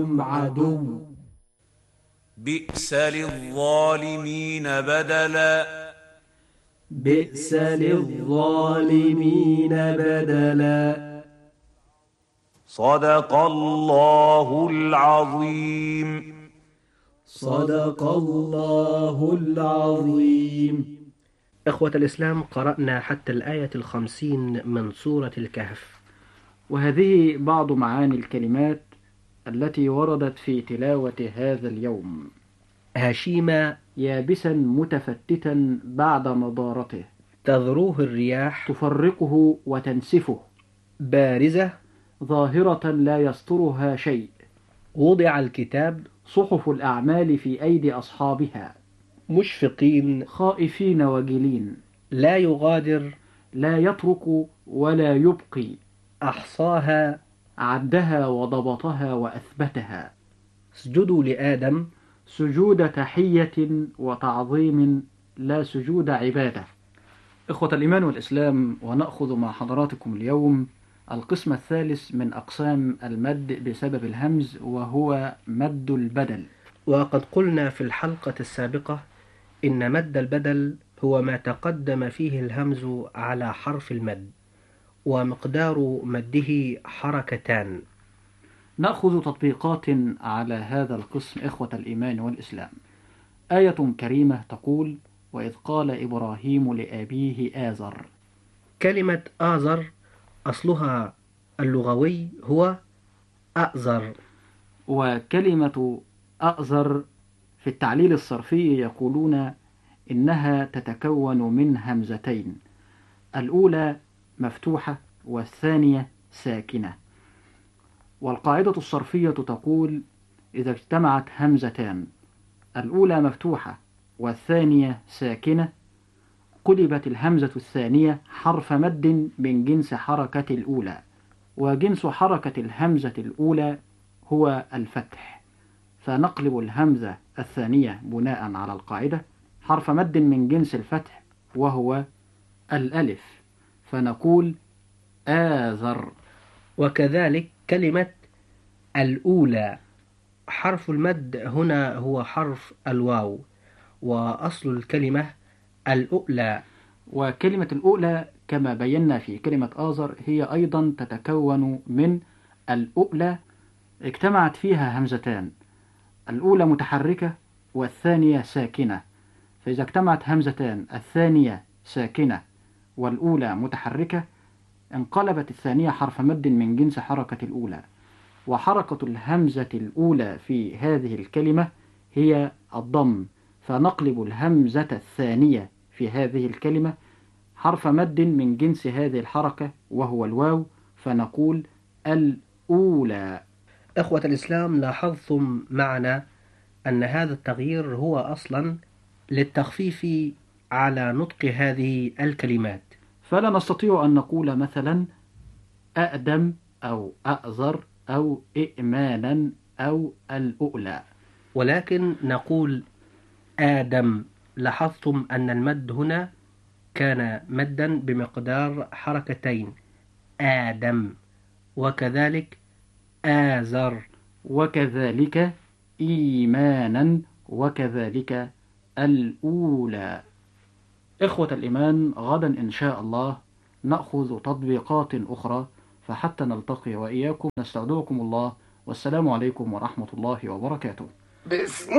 عدو. بئس للظالمين بدلا. بئس للظالمين بدلا. صدق الله العظيم. صدق الله العظيم. إخوة الإسلام، قرأنا حتى الآية 50 من سورة الكهف، وهذه بعض معاني الكلمات التي وردت في تلاوة هذا اليوم. هشيما يابسا متفتتا بعد مضارته، تذروه الرياح، تفرقه وتنسفه، بارزة ظاهرة لا يسترها شيء، وضع الكتاب، صحف الأعمال في أيدي أصحابها، مشفقين خائفين وجلين، لا يغادر لا يترك ولا يبقي، أحصاها عدها وضبطها وأثبتها. اسجدوا لآدم، سجود تحية وتعظيم لا سجود عبادة. إخوة الإيمان والإسلام، ونأخذ مع حضراتكم اليوم القسم الثالث من أقسام المد بسبب الهمز، وهو مد البدل. وقد قلنا في الحلقة السابقة إن مد البدل هو ما تقدم فيه الهمز على حرف المد، ومقدار مده حركتان. نأخذ تطبيقات على هذا القسم إخوة الإيمان والإسلام. آية كريمة تقول: وإذ قال إبراهيم لأبيه آزر. كلمة آزر أصلها اللغوي هو أأزر، وكلمة أأزر في التعليل الصرفي يقولون إنها تتكون من همزتين، الأولى مفتوحة والثانية ساكنة. والقاعدة الصرفية تقول: إذا اجتمعت همزتان، الأولى مفتوحة والثانية ساكنة، قلبت الهمزة الثانية حرف مد من جنس حركة الأولى، وجنس حركة الهمزة الأولى هو الفتح، فنقلب الهمزة الثانية بناء على القاعدة حرف مد من جنس الفتح وهو الألف، فنقول آذر. وكذلك كلمة الأولى، حرف المد هنا هو حرف الواو، وأصل الكلمة الأولى. وكلمة الأولى كما بينا في كلمة آذر هي أيضا تتكون من الأولى اجتمعت فيها همزتان، الأولى متحركة والثانية ساكنة، فإذا اجتمعت همزتان الثانية ساكنة والأولى متحركة انقلبت الثانية حرف مد من جنس حركة الأولى. وحركة الهمزة الأولى في هذه الكلمة هي الضم، فنقلب الهمزة الثانية في هذه الكلمة حرف مد من جنس هذه الحركة وهو الواو، فنقول الأولى. إخوة الإسلام، لاحظتم معنا أن هذا التغيير هو أصلا للتخفيف على نطق هذه الكلمات، فلا نستطيع أن نقول مثلا أأدم أو أأزر أو إئمانا أو الأولى، ولكن نقول آدم. لاحظتم أن المد هنا كان مدا بمقدار حركتين، آدم، وكذلك آزر، وكذلك إيمانا، وكذلك الأولى. إخوة الإيمان، غدا إن شاء الله نأخذ تطبيقات أخرى، فحتى نلتقي وإياكم نستودعكم الله، والسلام عليكم ورحمة الله وبركاته. بسم